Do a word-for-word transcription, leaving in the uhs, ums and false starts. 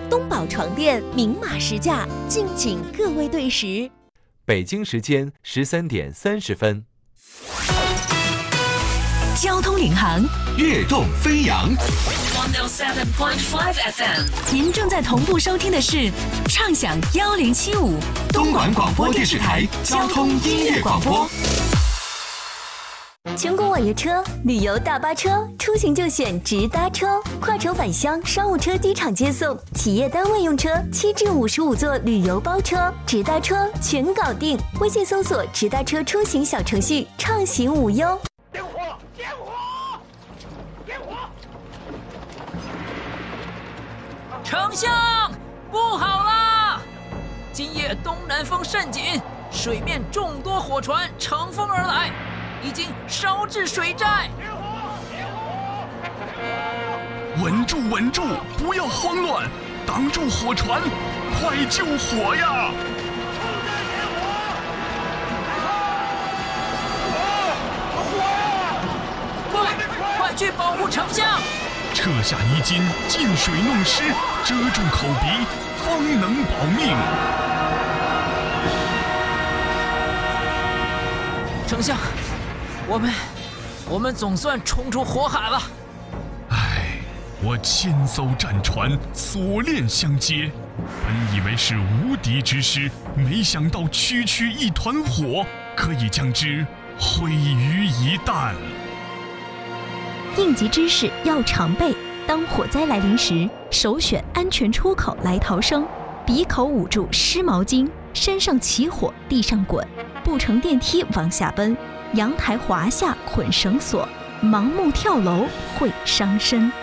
东宝床垫明码实价，敬请各位对时。 北京时间十三点三十分。 交通领航， 跃动飞扬。 一零七点五 F M， 您正在同步收听的是畅享一零七五东莞广播电视台交通音乐广播。 全国网约车、旅游大巴车，出行就选直达车，跨城返乡、商务车机场接送，企业单位用车，七至五十五座旅游包车，直达车全搞定。微信搜索直达车出行小程序，畅行无忧。 点火！点火！点火！ 丞相，不好啦！今夜东南风甚紧，水面众多火船乘风而来，已经烧至水寨。 稳住，稳住，不要慌乱，挡住火船，快救火呀！ 快，快去保护丞相！ 撤下衣襟，进水弄湿，遮住口鼻，方能保命。 丞相，我们，我们总算冲出火海了。 唉，我千艘战船锁链相接，本以为是无敌之师，没想到区区一团火，可以将之毁于一旦。 应急知识要常备，当火灾来临时，首选安全出口来逃生。鼻口捂住湿毛巾，身上起火地上滚，不乘电梯往下奔，阳台滑下捆绳索，盲目跳楼会伤身。